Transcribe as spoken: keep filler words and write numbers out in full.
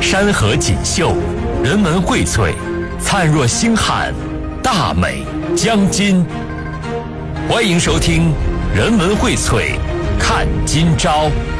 山河锦绣，人文荟萃，灿若星汉，大美将今。欢迎收听《人文荟萃看今朝》。